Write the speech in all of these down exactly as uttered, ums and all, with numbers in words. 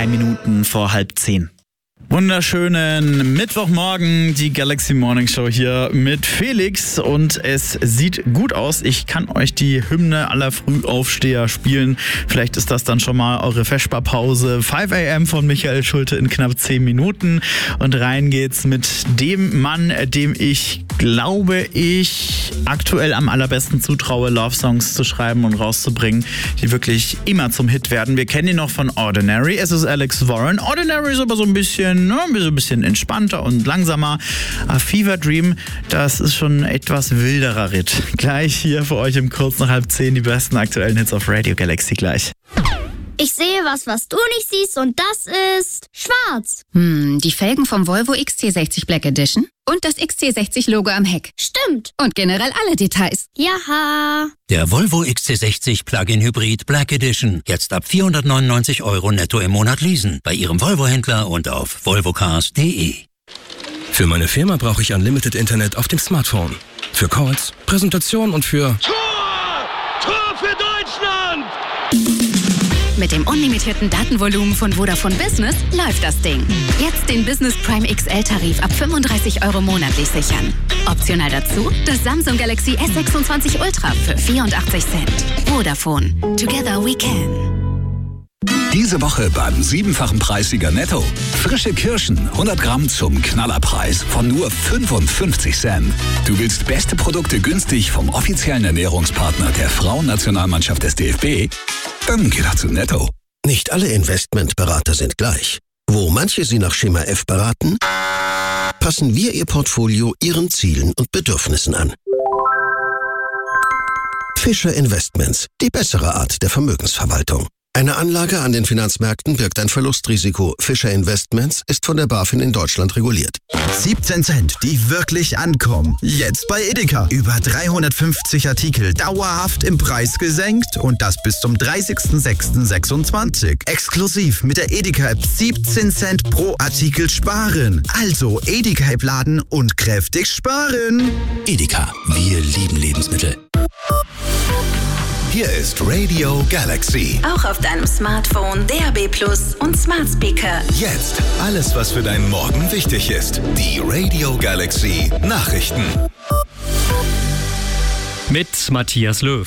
drei Minuten vor halb zehn. Wunderschönen Mittwochmorgen, die Galaxy Morning Show hier mit Felix und es sieht gut aus. Ich kann euch die Hymne aller Frühaufsteher spielen. Vielleicht ist das dann schon mal eure Vesperpause. five a.m. von Michael Schulte in knapp zehn Minuten und rein geht's mit dem Mann, dem ich glaube ich aktuell am allerbesten zutraue, Love-Songs zu schreiben und rauszubringen, die wirklich immer zum Hit werden. Wir kennen ihn noch von Ordinary. Es ist Alex Warren. Ordinary ist aber so ein bisschen Ne, so ein bisschen entspannter und langsamer. A Fever Dream, das ist schon ein etwas wilderer Ritt. Gleich hier für euch im Kurz nach halb zehn die besten aktuellen Hits auf Radio Galaxy gleich. Ich sehe was, was du nicht siehst und das ist schwarz. Hm, die Felgen vom Volvo X C sechzig Black Edition und das X C sechzig Logo am Heck. Stimmt. Und generell alle Details. Jaha. Der Volvo X C sechzig Plug-in Hybrid Black Edition. Jetzt ab vierhundertneunundneunzig Euro netto im Monat leasen. Bei Ihrem Volvo-Händler und auf volvocars punkt de. Für meine Firma brauche ich Unlimited Internet auf dem Smartphone. Für Calls, Präsentation und für... Tor! Tor für Deutschland! Mit dem unlimitierten Datenvolumen von Vodafone Business läuft das Ding. Jetzt den Business Prime X L-Tarif ab fünfunddreißig Euro monatlich sichern. Optional dazu das Samsung Galaxy S sechsundzwanzig Ultra für vierundachtzig Cent. Vodafone. Together we can. Diese Woche beim siebenfachen Preissieger Netto. Frische Kirschen, hundert Gramm zum Knallerpreis von nur fünfundfünfzig Cent. Du willst beste Produkte günstig vom offiziellen Ernährungspartner der Frauennationalmannschaft des D F B? Dann geh doch zu Netto. Nicht alle Investmentberater sind gleich. Wo manche Sie nach Schema F beraten, passen wir Ihr Portfolio Ihren Zielen und Bedürfnissen an. Fischer Investments, die bessere Art der Vermögensverwaltung. Eine Anlage an den Finanzmärkten birgt ein Verlustrisiko. Fischer Investments ist von der BaFin in Deutschland reguliert. siebzehn Cent, die wirklich ankommen. Jetzt bei Edeka. Über dreihundertfünfzig Artikel dauerhaft im Preis gesenkt und das bis zum dreißigsten sechsten sechsundzwanzig. Exklusiv mit der Edeka-App siebzehn Cent pro Artikel sparen. Also Edeka-App laden und kräftig sparen. Edeka, wir lieben Lebensmittel. Hier ist Radio Galaxy. Auch auf deinem Smartphone, D A B Plus und Smart Speaker. Jetzt alles, was für deinen Morgen wichtig ist. Die Radio Galaxy Nachrichten. Mit Matthias Löw.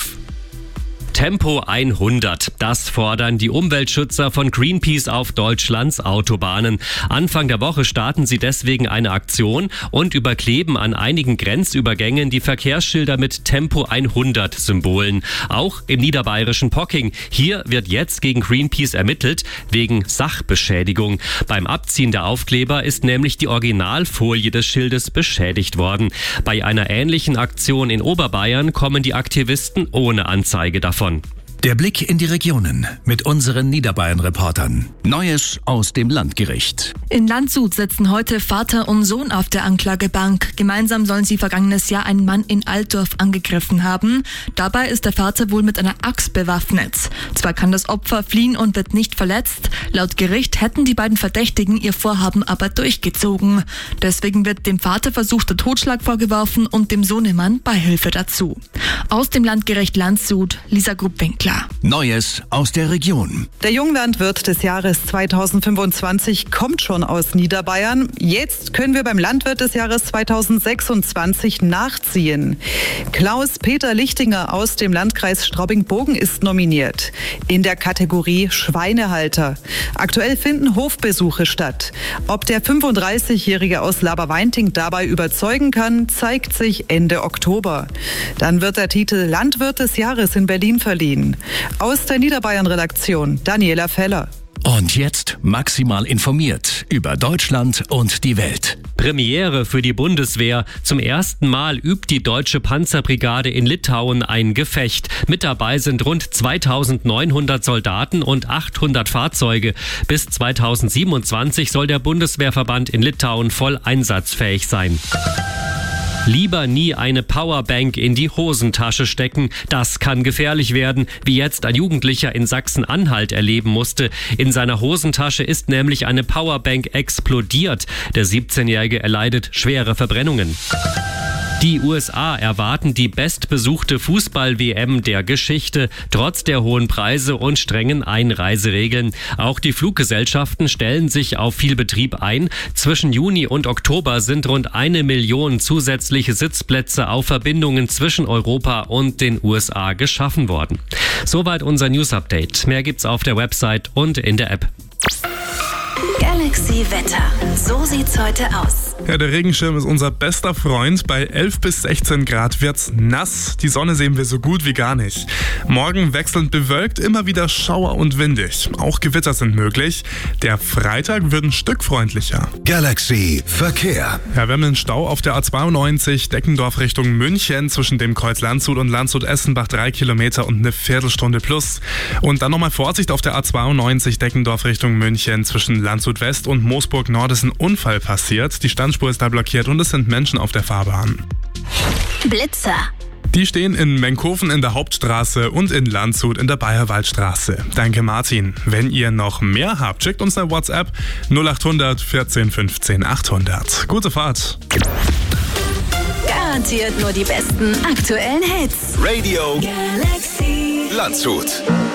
Tempo hundert. Das fordern die Umweltschützer von Greenpeace auf Deutschlands Autobahnen. Anfang der Woche starten sie deswegen eine Aktion und überkleben an einigen Grenzübergängen die Verkehrsschilder mit Tempo hundert Symbolen. Auch im niederbayerischen Pocking. Hier wird jetzt gegen Greenpeace ermittelt wegen Sachbeschädigung. Beim Abziehen der Aufkleber ist nämlich die Originalfolie des Schildes beschädigt worden. Bei einer ähnlichen Aktion in Oberbayern kommen die Aktivisten ohne Anzeige davon. Der Blick in die Regionen mit unseren Niederbayern-Reportern. Neues aus dem Landgericht. In Landshut sitzen heute Vater und Sohn auf der Anklagebank. Gemeinsam sollen sie vergangenes Jahr einen Mann in Altdorf angegriffen haben. Dabei ist der Vater wohl mit einer Axt bewaffnet. Zwar kann das Opfer fliehen und wird nicht verletzt. Laut Gericht hätten die beiden Verdächtigen ihr Vorhaben aber durchgezogen. Deswegen wird dem Vater versuchter Totschlag vorgeworfen und dem Sohnemann Beihilfe dazu. Aus dem Landgericht Landshut, Lisa Grupp-Winkler. Neues aus der Region. Der Junglandwirt des Jahres zweitausendfünfundzwanzig kommt schon aus Niederbayern. Jetzt können wir beim Landwirt des Jahres zweitausendsechsundzwanzig nachziehen. Klaus-Peter Lichtinger aus dem Landkreis Straubing-Bogen ist nominiert. In der Kategorie Schweinehalter. Aktuell finden Hofbesuche statt. Ob der fünfunddreißigjährige aus Laberweinting dabei überzeugen kann, zeigt sich Ende Oktober. Dann wird der Titel Landwirt des Jahres in Berlin verliehen. Aus der Niederbayern-Redaktion Daniela Feller. Und jetzt maximal informiert über Deutschland und die Welt. Premiere für die Bundeswehr. Zum ersten Mal übt die Deutsche Panzerbrigade in Litauen ein Gefecht. Mit dabei sind rund zweitausendneunhundert Soldaten und achthundert Fahrzeuge. Bis zweitausendsiebenundzwanzig soll der Bundeswehrverband in Litauen voll einsatzfähig sein. Lieber nie eine Powerbank in die Hosentasche stecken. Das kann gefährlich werden, wie jetzt ein Jugendlicher in Sachsen-Anhalt erleben musste. In seiner Hosentasche ist nämlich eine Powerbank explodiert. Der siebzehnjährige erleidet schwere Verbrennungen. Die U S A erwarten die bestbesuchte Fußball-W M der Geschichte, trotz der hohen Preise und strengen Einreiseregeln. Auch die Fluggesellschaften stellen sich auf viel Betrieb ein. Zwischen Juni und Oktober sind rund eine Million zusätzliche Sitzplätze auf Verbindungen zwischen Europa und den U S A geschaffen worden. Soweit unser News-Update. Mehr gibt's auf der Website und in der App. Galaxy Wetter. So sieht's heute aus. Ja, der Regenschirm ist unser bester Freund. Bei elf bis sechzehn Grad wird's nass. Die Sonne sehen wir so gut wie gar nicht. Morgen wechselnd bewölkt, immer wieder Schauer und windig. Auch Gewitter sind möglich. Der Freitag wird ein Stück freundlicher. Galaxy Verkehr. Ja, wir haben einen Stau auf der A zweiundneunzig Deckendorf Richtung München zwischen dem Kreuz Landshut und Landshut-Essenbach drei Kilometer und eine Viertelstunde plus. Und dann nochmal Vorsicht auf der A zweiundneunzig Deckendorf Richtung München zwischen Landshut West und Moosburg Nord ist ein Unfall passiert. Die Standspur ist da blockiert und es sind Menschen auf der Fahrbahn. Blitzer. Die stehen in Menkhofen in der Hauptstraße und in Landshut in der Bayerwaldstraße. Danke Martin. Wenn ihr noch mehr habt, schickt uns eine WhatsApp null acht hundert vierzehn fünfzehn achthundert. Gute Fahrt. Garantiert nur die besten aktuellen Hits. Radio Galaxy Landshut.